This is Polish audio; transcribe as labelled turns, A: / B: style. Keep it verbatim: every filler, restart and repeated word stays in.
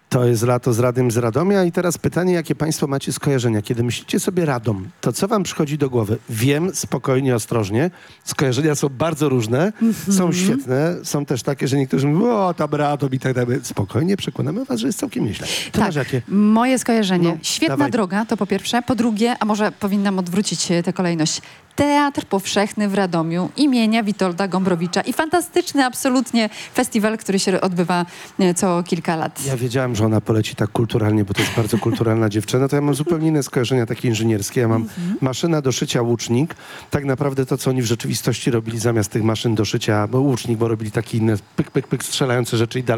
A: To jest Lato z Radym z Radomia i teraz pytanie, jakie państwo macie skojarzenia? Kiedy myślicie sobie Radom, to co wam przychodzi do głowy? Wiem, spokojnie, ostrożnie. Skojarzenia są bardzo różne, mm-hmm. są świetne, są też takie, że niektórzy mówią, o, tam Radom i tak dalej. Spokojnie, przekonamy was, że jest całkiem nieźle. Ty
B: tak,
A: masz jakie?
B: Moje skojarzenie.
A: No,
B: Świetna
A: dawaj.
B: droga, to po pierwsze. Po drugie, a może powinnam odwrócić tę kolejność. Teatr Powszechny w Radomiu imienia Witolda Gombrowicza i fantastyczny absolutnie festiwal, który się odbywa e, co kilka lat.
A: Ja wiedziałem, że ona poleci tak kulturalnie, bo to jest bardzo kulturalna dziewczyna, to ja mam zupełnie inne skojarzenia takie inżynierskie. Ja mam mm-hmm. maszyna do szycia łucznik. Tak naprawdę to, co oni w rzeczywistości robili zamiast tych maszyn do szycia, bo łucznik, bo robili takie inne pyk, pyk, pyk strzelające rzeczy i dalej.